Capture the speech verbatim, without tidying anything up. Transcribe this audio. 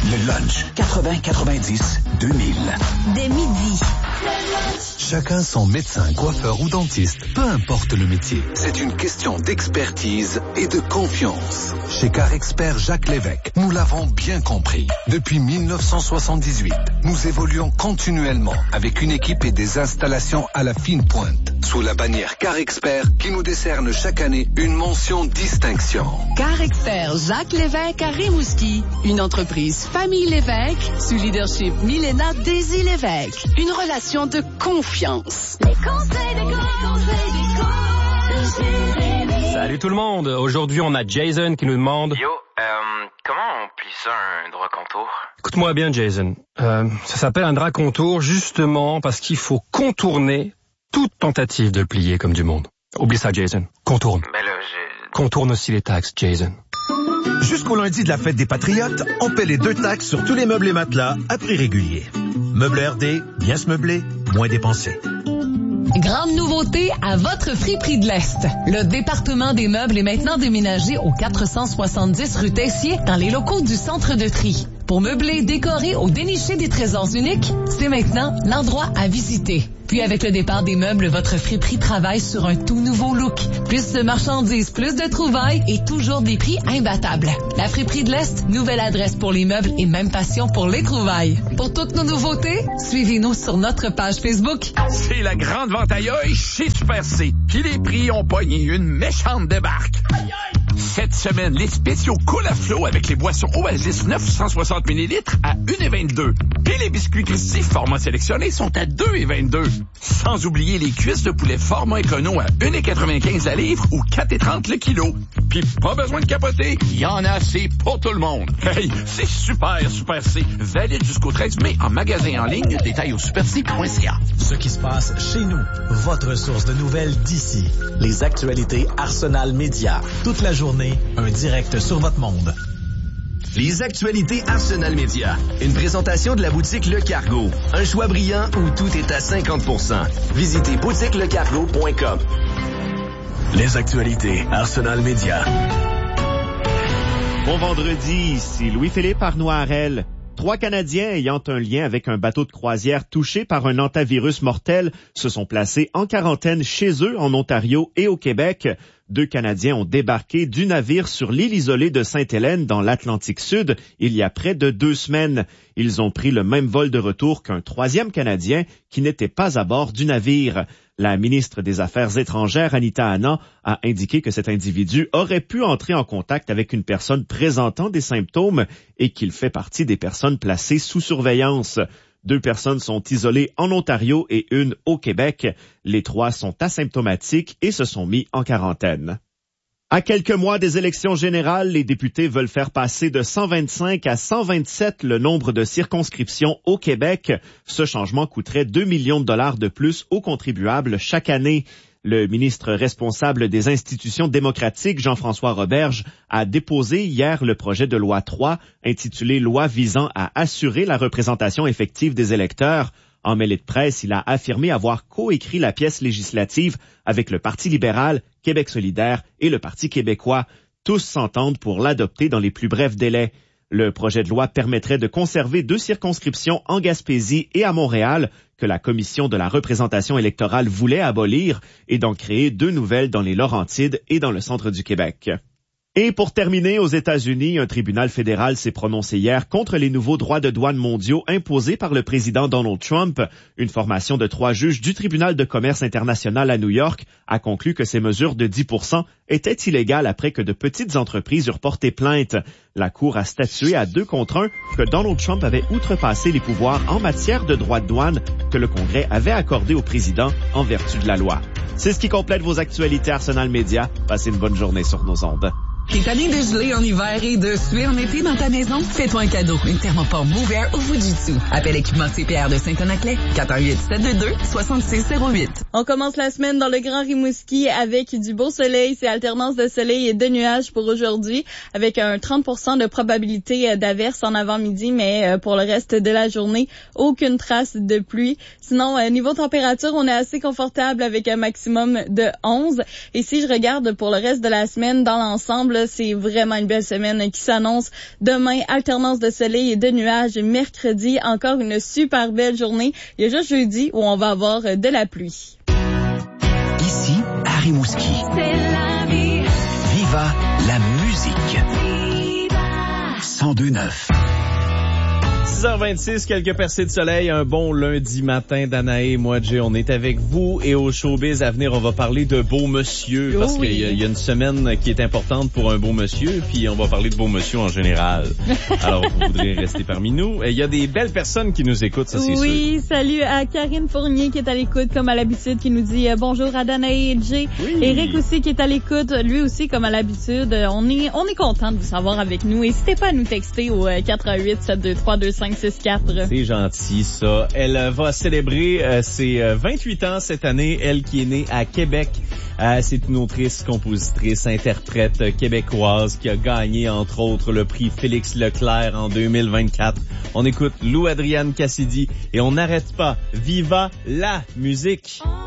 Le lunch quatre-vingts quatre-vingt-dix deux mille. Dès midi. Chacun son médecin, coiffeur ou dentiste, peu importe le métier. C'est une question d'expertise et de confiance. Chez CarExpert Jacques Lévesque, nous l'avons bien compris. Depuis mille neuf cent soixante-dix-huit, nous évoluons continuellement avec une équipe et des installations à la fine pointe. Sous la bannière CarExpert qui nous décerne chaque année une mention distinction. CarExpert Jacques Lévesque à Rimouski. Une entreprise famille Lévesque sous leadership Milena Daisy Lévesque. Une relation de confiance. Les conseils des conseils des Salut tout le monde. Aujourd'hui, on a Jason qui nous demande... Yo, euh, comment on plie ça un droit contour? Écoute-moi bien, Jason. Euh, ça s'appelle un drap contour justement parce qu'il faut contourner toute tentative de le plier comme du monde. Oublie ça, Jason. Contourne. Ben là, j'ai... Contourne aussi les taxes, Jason. Jusqu'au lundi de la fête des Patriotes, on paie les deux taxes sur tous les meubles et matelas à prix régulier. Meubles R D, bien se meubler, moins dépenser. Grande nouveauté à votre friperie de l'Est. Le département des meubles est maintenant déménagé au quatre cent soixante-dix rue Tessier dans les locaux du centre de tri. Pour meubler, décorer ou dénicher des trésors uniques, c'est maintenant l'endroit à visiter. Puis avec le départ des meubles, votre friperie travaille sur un tout nouveau look. Plus de marchandises, plus de trouvailles et toujours des prix imbattables. La friperie de l'Est, nouvelle adresse pour les meubles et même passion pour les trouvailles. Pour toutes nos nouveautés, suivez-nous sur notre page Facebook. C'est la grande vente à l'œil chez Super C. Puis les prix ont pogné une méchante débarque. Cette semaine, les spéciaux Cola Flow avec les boissons Oasis neuf cent soixante millilitres à un virgule vingt-deux. Et les biscuits Christy format sélectionné sont à deux virgule vingt-deux. Sans oublier les cuisses de poulet format écono à un virgule quatre-vingt-quinze la livre ou quatre virgule trente le kilo. Puis pas besoin de capoter, il y en a assez pour tout le monde. Hey, c'est super, Super C. Valide jusqu'au treize mai en magasin en ligne. Détail au super c point c a. Ce qui se passe chez nous, votre source de nouvelles d'ici. Les actualités Arsenal Média. Toute la journée, un direct sur votre monde. Les actualités Arsenal Média. Une présentation de la boutique Le Cargo. Un choix brillant où tout est à cinquante pour cent. Visitez boutique le cargo point com. Les actualités Arsenal Média. Bon vendredi, ici Louis-Philippe Arnois-Harel. Trois Canadiens ayant un lien avec un bateau de croisière touché par un hantavirus mortel se sont placés en quarantaine chez eux en Ontario et au Québec. Deux Canadiens ont débarqué du navire sur l'île isolée de Sainte-Hélène dans l'Atlantique Sud il y a près de deux semaines. Ils ont pris le même vol de retour qu'un troisième Canadien qui n'était pas à bord du navire. La ministre des Affaires étrangères, Anita Anand, a indiqué que cet individu aurait pu entrer en contact avec une personne présentant des symptômes et qu'il fait partie des personnes placées sous surveillance. Deux personnes sont isolées en Ontario et une au Québec. Les trois sont asymptomatiques et se sont mis en quarantaine. À quelques mois des élections générales, les députés veulent faire passer de cent vingt-cinq à cent vingt-sept le nombre de circonscriptions au Québec. Ce changement coûterait deux millions de dollars de plus aux contribuables chaque année. Le ministre responsable des institutions démocratiques, Jean-François Roberge, a déposé hier le projet de loi trois, intitulé « Loi visant à assurer la représentation effective des électeurs ». En mêlée de presse, il a affirmé avoir coécrit la pièce législative avec le Parti libéral, Québec solidaire et le Parti québécois. Tous s'entendent pour l'adopter dans les plus brefs délais. Le projet de loi permettrait de conserver deux circonscriptions en Gaspésie et à Montréal que la Commission de la représentation électorale voulait abolir et d'en créer deux nouvelles dans les Laurentides et dans le centre du Québec. Et pour terminer, aux États-Unis, un tribunal fédéral s'est prononcé hier contre les nouveaux droits de douane mondiaux imposés par le président Donald Trump. Une formation de trois juges du tribunal de commerce international à New York a conclu que ces mesures de dix pour cent étaient illégales après que de petites entreprises eurent porté plainte. La Cour a statué à deux contre un que Donald Trump avait outrepassé les pouvoirs en matière de droits de douane que le Congrès avait accordés au président en vertu de la loi. C'est ce qui complète vos actualités Arsenal Média. Passez une bonne journée sur nos ondes. T'es tanné de geler en hiver et de suer en été dans ta maison? Fais-toi un cadeau. Une Thermopompe Mover au Fujitsu. Appelle Équipement C P R de Saint-Onaclet. quatre un huit, sept deux deux, six six zéro huit. On commence la semaine dans le Grand Rimouski avec du beau soleil. C'est alternance de soleil et de nuages pour aujourd'hui avec un trente pour cent de probabilité d'averse en avant-midi, mais pour le reste de la journée, aucune trace de pluie. Sinon, niveau température, on est assez confortable avec un maximum de onze. Et si je regarde pour le reste de la semaine dans l'ensemble, là, c'est vraiment une belle semaine qui s'annonce. Demain, alternance de soleil et de nuages. Mercredi, encore une super belle journée. Il y a juste jeudi où on va avoir de la pluie. Ici, à Rimouski. C'est la vie. Viva la musique. Viva. cent deux neuf. six heures vingt-six, quelques percées de soleil, un bon lundi matin, Danae et moi, Jay, on est avec vous et au Showbiz à venir, on va parler de beau monsieur parce oh oui. qu'il y a, il y a une semaine qui est importante pour un beau monsieur, puis on va parler de beau monsieur en général. Alors, vous voudrez rester parmi nous. Il y a des belles personnes qui nous écoutent, ça c'est oui, sûr. Oui, salut à Karine Fournier qui est à l'écoute comme à l'habitude, qui nous dit euh, bonjour à Danae et Jay. Oui. Eric aussi qui est à l'écoute, lui aussi comme à l'habitude. Euh, on est on est content de vous savoir avec nous. N'hésitez pas à nous texter au euh, quatre un huit sept deux trois deux cinq six quatre. C'est gentil, ça. Elle euh, va célébrer euh, ses euh, vingt-huit ans cette année, elle qui est née à Québec. Euh, c'est une autrice, compositrice, interprète euh, québécoise qui a gagné, entre autres, le prix Félix Leclerc en deux mille vingt-quatre. On écoute Lou Adrienne Cassidy et on n'arrête pas. Viva la musique!